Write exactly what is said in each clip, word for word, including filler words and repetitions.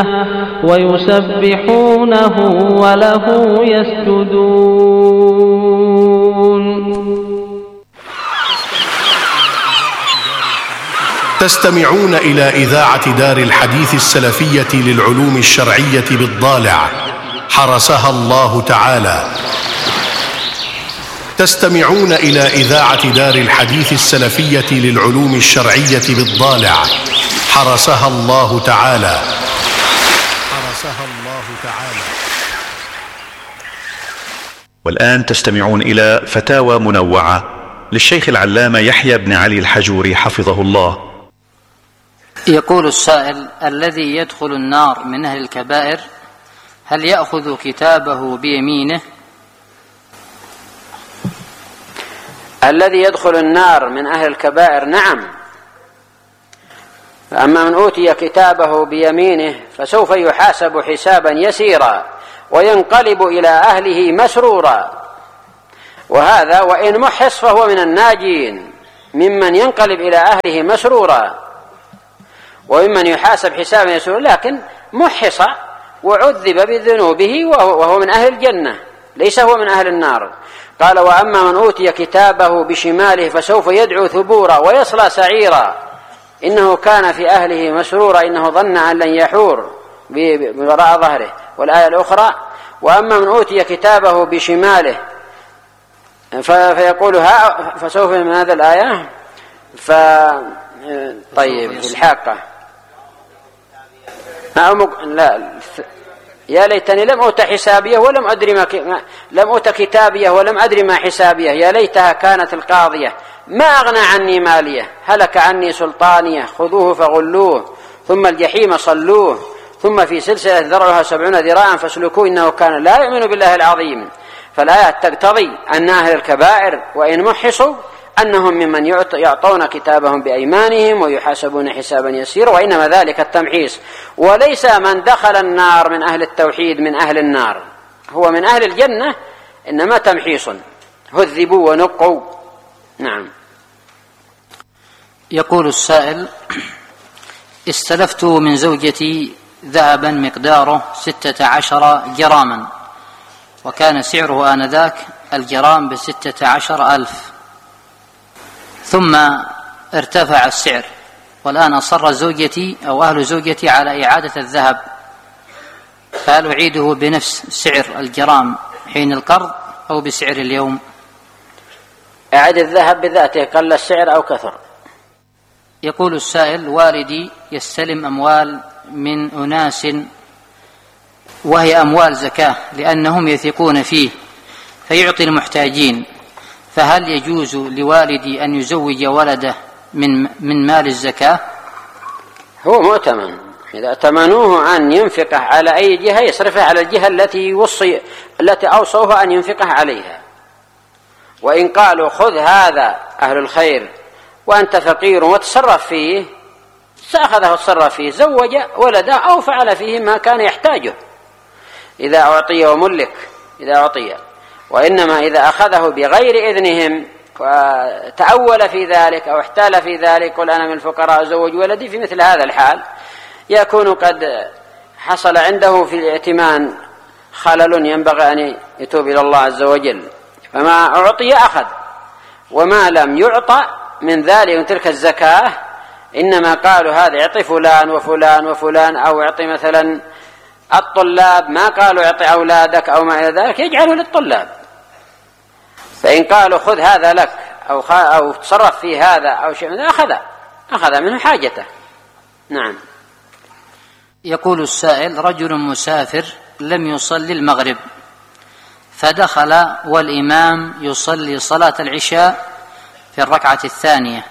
ويسبحونه وله يسجدون. تستمعون إلى إذاعة دار الحديث السلفية للعلوم الشرعية بالضالع حرسها الله تعالى. تستمعون إلى إذاعة دار الحديث السلفية للعلوم الشرعية بالضالع حرسها الله تعالى. حرسها الله تعالى. والآن تستمعون إلى فتاوى منوعة للشيخ العلامة يحيى بن علي الحجوري حفظه الله. يقول السائل: الذي يدخل النار من أهل الكبائر هل يأخذ كتابه بيمينه؟ الذي يدخل النار من أهل الكبائر نعم، أما من أوتي كتابه بيمينه فسوف يحاسب حسابا يسيرا وينقلب إلى أهله مسرورا، وهذا وإن محص فهو من الناجين ممن ينقلب إلى أهله مسرورا وممن يحاسب حسابا يسيرا، لكن محص وعذب بذنوبه وهو من أهل الجنة ليس هو من أهل النار. قال: وأما من أوتي كتابه بشماله فسوف يدعو ثبورا ويصلى سعيرا إنه كان في أهله مسرورا إنه ظن أن لن يحور بوراء ظهره. والآية الأخرى: وأما من أوتي كتابه بشماله فيقول ها فسوف من هذا الآية ف طيب الحاقة لا يا ليتني لم أوت حسابيه ولم أدري ما ك... لم أوت كتابيه ولم أدري ما حسابيه، يا ليتها كانت القاضية ما أغنى عني ماليه، هلك عني سلطانيه، خذوه فغلوه ثم الجحيم صلوه ثم في سلسلة ذرعها سبعون ذراعا فاسلكوه إنه كان لا يؤمن بالله العظيم. فالآية تقتضي أن أهل الكبائر وإن محصوا أنهم ممن يعطون كتابهم بأيمانهم ويحاسبون حسابا يسيرا، وإنما ذلك التمحيص، وليس من دخل النار من أهل التوحيد من أهل النار، هو من أهل الجنة إنما تمحيص، هذبوا ونقوا. نعم. يقول السائل: استلفت من زوجتي ذهبا مقداره ستة عشر جراما، وكان سعره آنذاك الجرام بستة عشر ألف، ثم ارتفع السعر، والآن أصر زوجتي أو أهل زوجتي على إعادة الذهب، فهل أعيده بنفس سعر الجرام حين القرض أو بسعر اليوم؟ أعد الذهب بذاته قل السعر أو كثر. يقول السائل: والدي يستلم أموال من أناس وهي أموال زكاة لأنهم يثقون فيه فيعطي المحتاجين، فهل يجوز لوالدي أن يزوج ولده من من مال الزكاة؟ هو مؤتمن، إذا ائتمنوه أن ينفقه على أي جهة يصرفه على الجهة التي يوصي التي أوصوه أن ينفقه عليها. وإن قالوا خذ هذا أهل الخير وأنت فقير وتصرف فيه، سأخذه وتصرف فيه، زوج ولده أو فعل فيه ما كان يحتاجه إذا أعطي وملك إذا أعطي. وإنما إذا أخذه بغير إذنهم وتأول في ذلك أو احتال في ذلك، قل أنا من الفقراء أزوج ولدي، في مثل هذا الحال يكون قد حصل عنده في الائتمان خلل ينبغي أن يتوب إلى الله عز وجل. فما أعطي أخذ، وما لم يعطى من ذلك من تلك الزكاة إنما قالوا هذا يعطي فلان وفلان وفلان، أو يعطي مثلا الطلاب، ما قالوا يعطي أولادك أو ما إلى ذلك، يجعله للطلاب. فإن قالوا خذ هذا لك أو, أو تصرف في هذا أو شيء من ذلك أخذ أخذ منه حاجته. نعم. يقول السائل: رجل مسافر لم يصلي المغرب فدخل والإمام يصلي صلاة العشاء في الركعة الثانية،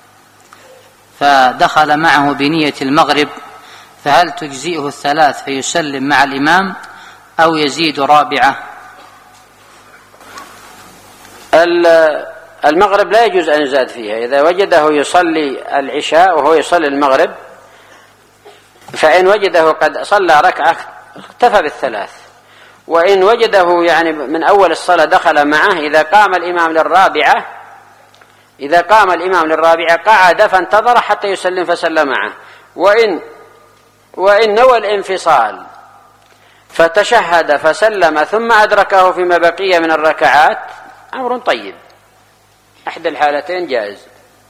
فدخل معه بنية المغرب، فهل تجزئه الثلاث فيسلم مع الإمام أو يزيد رابعة؟ المغرب لا يجوز أن يزاد فيها. إذا وجده يصلي العشاء وهو يصلي المغرب، فإن وجده قد صلى ركعة اكتفى بالثلاث، وإن وجده يعني من أول الصلاة دخل معه، إذا قام الإمام للرابعة إذا قام الإمام للرابعة قعد فانتظر حتى يسلم فسلم معه، وإن وإن نوى الانفصال فتشهد فسلم ثم أدركه فيما بقي من الركعات أمر طيب، أحد الحالتين جائز.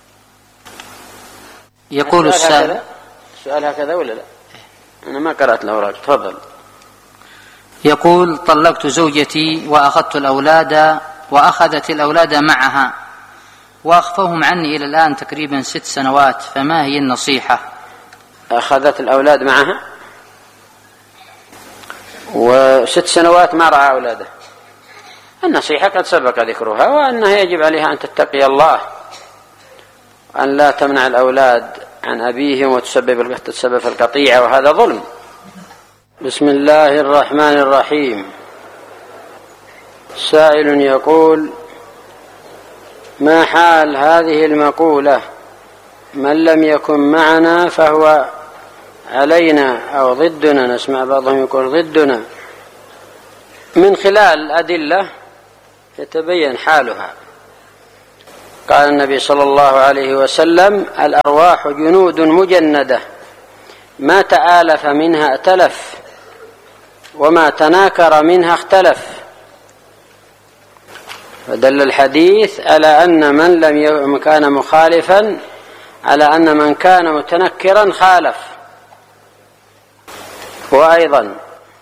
يقول السائل السؤال هكذا ولا لا؟ أنا ما قرأت الأوراق. تفضل. يقول: طلقت زوجتي وأخذت الأولاد وأخذت الأولاد معها وأخفوهم عني إلى الآن تقريبا ست سنوات، فما هي النصيحة؟ أخذت الأولاد معها وست سنوات ما رأى أولاده. النصيحة قد سبق ذكرها، وأنها يجب عليها أن تتقي الله، أن لا تمنع الأولاد عن أبيهم وتسبب تسبب في القطيعة، وهذا ظلم. بسم الله الرحمن الرحيم. سائل يقول: ما حال هذه المقولة من لم يكن معنا فهو علينا أو ضدنا؟ نسمع بعضهم يقول ضدنا. من خلال الأدلة يتبين حالها. قال النبي صلى الله عليه وسلم: الأرواح جنود مجندة ما تآلف منها ائتلف وما تناكر منها اختلف. فدل الحديث على أن من لم كان مخالفا على أن من كان متنكرا خالف. وأيضا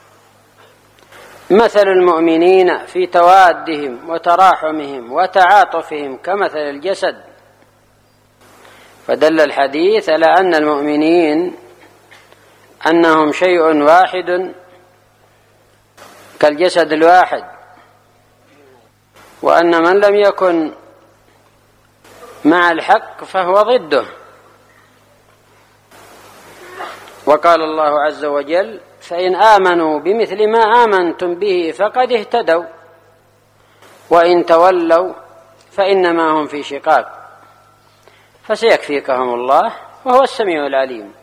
مثل المؤمنين في توادهم وتراحمهم وتعاطفهم كمثل الجسد. فدل الحديث على أن المؤمنين أنهم شيء واحد كالجسد الواحد، وأن من لم يكن مع الحق فهو ضده. وقال الله عز وجل: فإن آمنوا بمثل ما آمنتم به فقد اهتدوا وإن تولوا فإنما هم في شقاق فسيكفيكهم الله وهو السميع العليم.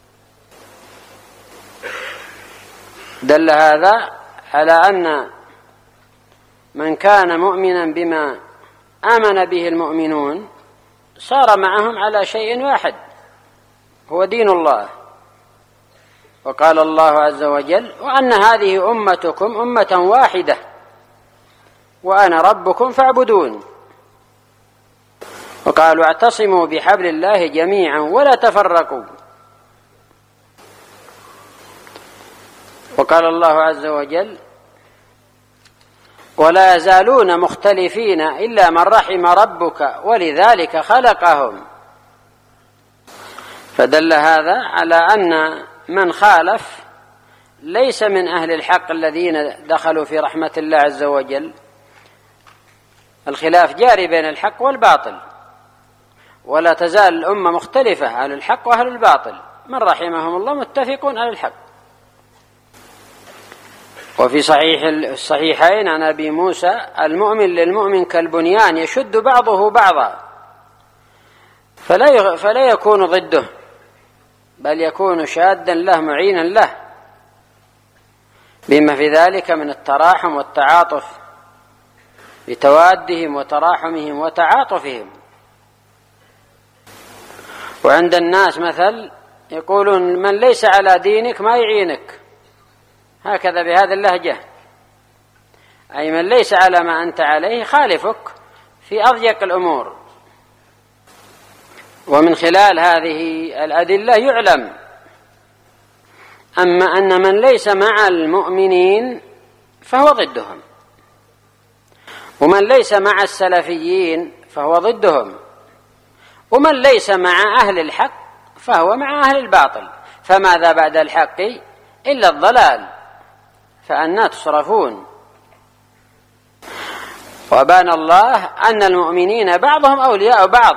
دل هذا على أن من كان مؤمنا بما آمن به المؤمنون صار معهم على شيء واحد هو دين الله. وقال الله عز وجل: وأن هذه أمتكم أمة واحدة وأنا ربكم فاعبدون. وقالوا: اعتصموا بحبل الله جميعا ولا تفرقوا. وقال الله عز وجل: ولا يزالون مختلفين إلا من رحم ربك ولذلك خلقهم. فدل هذا على أن من خالف ليس من أهل الحق الذين دخلوا في رحمة الله عز وجل. الخلاف جاري بين الحق والباطل، ولا تزال الأمة مختلفة، أهل الحق وأهل الباطل، من رحمهم الله متفقون على الحق. وفي صحيح الصحيحين عن أبي موسى: المؤمن للمؤمن كالبنيان يشد بعضه بعضا فلا فلا يكون ضده بل يكون شادا له معينا له، بما في ذلك من التراحم والتعاطف بتوادهم وتراحمهم وتعاطفهم. وعند الناس مثل يقولون: من ليس على دينك ما يعينك، هكذا بهذا اللهجة، أي من ليس على ما أنت عليه خالفك في أضيق الأمور. ومن خلال هذه الأدلة يعلم أما أن من ليس مع المؤمنين فهو ضدهم، ومن ليس مع السلفيين فهو ضدهم، ومن ليس مع أهل الحق فهو مع أهل الباطل. فماذا بعد الحق إلا الضلال، فأنى تصرفون. وبان الله أن المؤمنين بعضهم أولياء بعض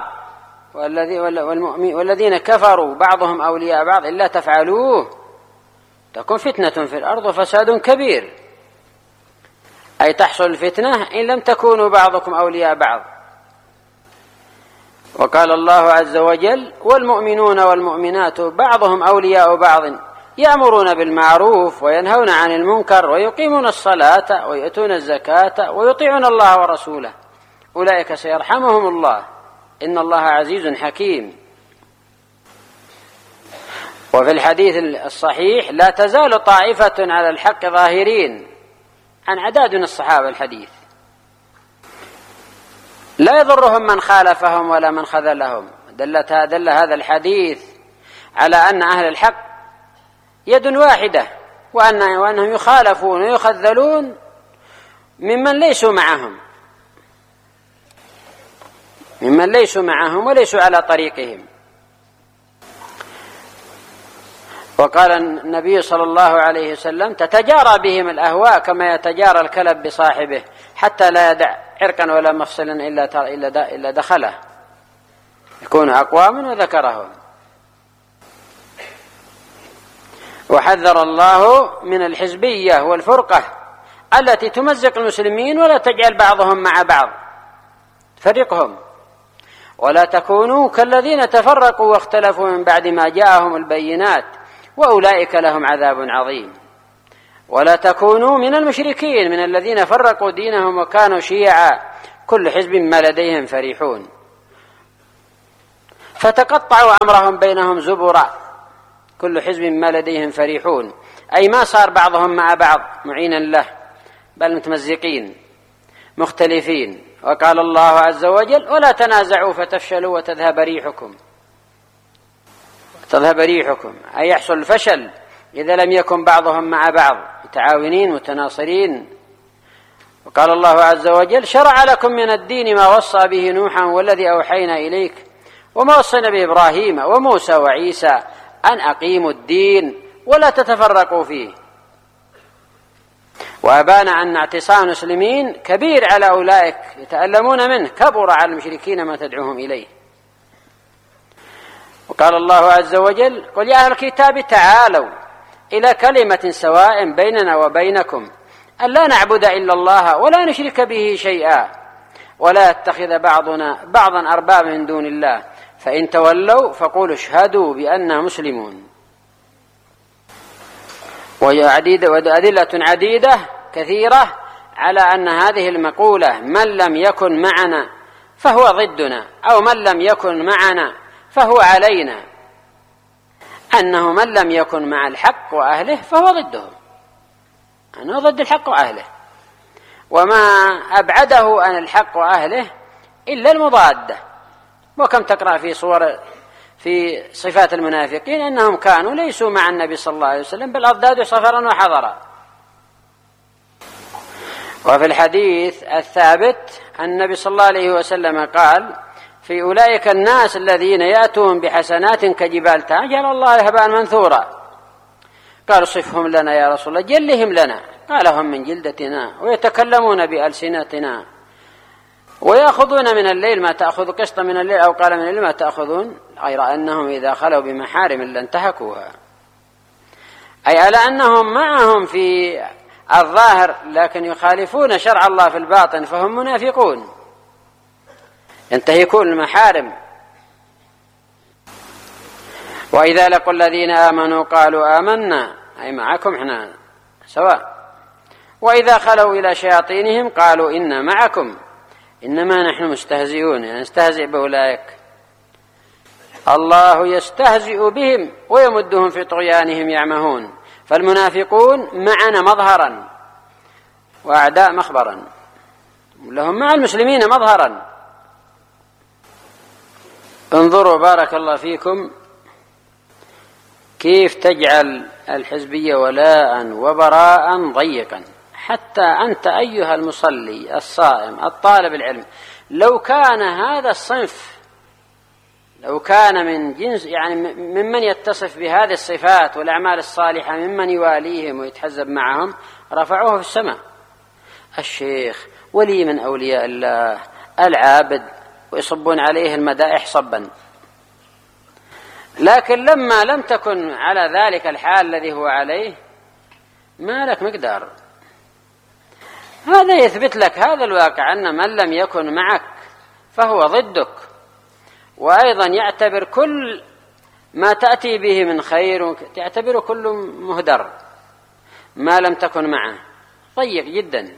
والذين كفروا بعضهم أولياء بعض إلا تفعلوه تكون فتنة في الأرض وفساد كبير، أي تحصل الفتنة إن لم تكونوا بعضكم أولياء بعض. وقال الله عز وجل: والمؤمنون والمؤمنات بعضهم أولياء بعض يأمرون بالمعروف وينهون عن المنكر ويقيمون الصلاة ويؤتون الزكاة ويطيعون الله ورسوله أولئك سيرحمهم الله إن الله عزيز حكيم. وفي الحديث الصحيح لا تزال طائفة على الحق ظاهرين، عن عداد من الصحابة الحديث، لا يضرهم من خالفهم ولا من خذلهم. دلت دل هذا الحديث على أن أهل الحق يد واحدة، وأن وأنهم يخالفون ويخذلون ممن ليسوا معهم ممن ليسوا معهم وليسوا على طريقهم. وقال النبي صلى الله عليه وسلم: تتجارى بهم الأهواء كما يتجارى الكلب بصاحبه، حتى لا يدع عرقا ولا مفصلا إلا دخله، يكون أقواما وذكرهم. وحذر الله من الحزبية والفرقة التي تمزق المسلمين ولا تجعل بعضهم مع بعض، تفرقهم. ولا تكونوا كالذين تفرقوا واختلفوا من بعد ما جاءهم البينات وأولئك لهم عذاب عظيم. ولا تكونوا من المشركين من الذين فرقوا دينهم وكانوا شيعا كل حزب ما لديهم فرحون، فتقطعوا أمرهم بينهم زبرا كل حزب ما لديهم فرحون، أي ما صار بعضهم مع بعض معينا له، بل متمزقين مختلفين. وقال الله عز وجل: ولا تنازعوا فتفشلوا وتذهب ريحكم تذهب ريحكم أي يحصل الفشل إذا لم يكن بعضهم مع بعض متعاونين متناصرين. وقال الله عز وجل: شرع لكم من الدين ما وصى به نوحا والذي أوحينا إليك وما وصينا به إبراهيم وموسى وعيسى أن أقيموا الدين ولا تتفرقوا فيه. وأبان أن اعتصام المسلمين كبير على أولئك يتألمون منه، كبر على المشركين ما تدعوهم إليه. وقال الله عز وجل: قل يا أهل الكتاب تعالوا إلى كلمة سواء بيننا وبينكم ألا نعبد إلا الله ولا نشرك به شيئا ولا يتخذ بعضنا بعضا أربابا من دون الله فإن تولوا فقولوا اشهدوا بأننا مسلمون. وأدلة عديدة كثيرة على أن هذه المقولة من لم يكن معنا فهو ضدنا، أو من لم يكن معنا فهو علينا، أنه من لم يكن مع الحق وأهله فهو ضدهم، أنه ضد الحق وأهله، وما أبعده عن الحق وأهله إلا المضادة. وكم تقرأ في صور في صفات المنافقين أنهم كانوا ليسوا مع النبي صلى الله عليه وسلم بل أضدادوا صفرا وحضرا. وفي الحديث الثابت النبي صلى الله عليه وسلم قال: في أولئك الناس الذين يأتون بحسنات كجبال تجعل الله هباء منثورا. قالوا: صفهم لنا يا رسول الله، جلهم لنا. قال: هم من جلدتنا ويتكلمون بألسنتنا ويأخذون من الليل ما تأخذ قسط من الليل، أو قال من الليل ما تأخذون، غير أنهم إذا خلوا بمحارم لانتهكوها، أي على أنهم معهم في الظاهر لكن يخالفون شرع الله في الباطن، فهم منافقون ينتهكون المحارم. وإذا لقوا الذين آمنوا قالوا آمنا، أي معكم احنا سواء. وإذا خلوا إلى شياطينهم قالوا إنا معكم إنما نحن مستهزئون، يعني نستهزئ بأولئك. الله يستهزئ بهم ويمدهم في طغيانهم يعمهون. فالمنافقون معنا مظهرا وأعداء مخبرا، لهم مع المسلمين مظهرا. انظروا بارك الله فيكم كيف تجعل الحزبية ولاء وبراء ضيقا، حتى أنت أيها المصلي الصائم الطالب العلم، لو كان هذا الصنف لو كان من جنس يعني ممن يتصف بهذه الصفات والأعمال الصالحة ممن يواليهم ويتحزب معهم، رفعوه في السماء، الشيخ ولي من أولياء الله العابد، ويصبون عليه المدائح صبا. لكن لما لم تكن على ذلك الحال الذي هو عليه ما لك مقدار. هذا يثبت لك هذا الواقع أن من لم يكن معك فهو ضدك، وأيضا يعتبر كل ما تأتي به من خير تعتبره كله مهدر ما لم تكن معه، ضيق جدا.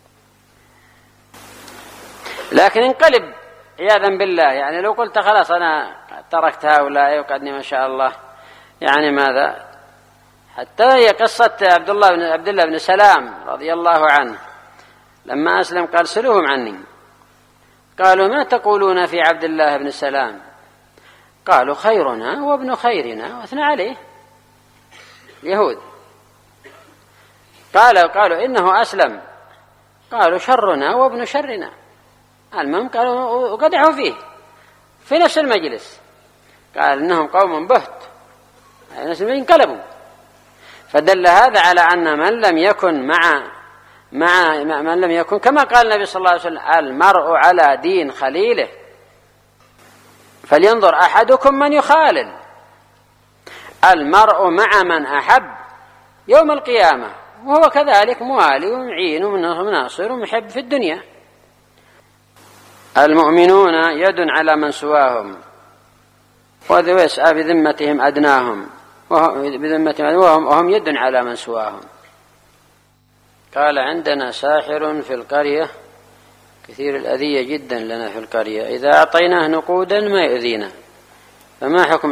لكن انقلب عياذا بالله، يعني لو قلت خلاص أنا تركت هؤلاء وقدني ما شاء الله يعني ماذا؟ حتى هي قصة عبد الله بن عبد الله بن سلام رضي الله عنه لما أسلم قال سلوهم عني. قالوا ما تقولون في عبد الله بن سلام؟ قالوا خيرنا وابن خيرنا، واثنى عليه اليهود. قالوا قالوا إنه أسلم، قالوا شرنا وابن شرنا. المهم قالوا وقدحوا فيه في نفس المجلس، قال إنهم قوم بهت، الناس انقلبوا. فدل هذا على أن من لم يكن مع مع من لم يكن كما قال النبي صلى الله عليه وسلم المرء على دين خليله فلينظر أحدكم من يخالل. المرء مع من أحب يوم القيامة، وهو كذلك موالي ومعين ومناصر ومحب في الدنيا. المؤمنون يد على من سواهم وذو يسعى بذمتهم أدناهم بذمتهم وهم, وهم يد على من سواهم. قال عندنا ساحر في القرية كثير الأذية جدا لنا في القرية، إذا أعطيناه نقودا ما يؤذينا، فما حكم